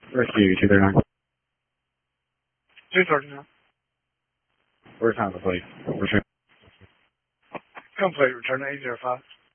Rescue 239. 239. Where's time the plate? Return. Complete return to 805.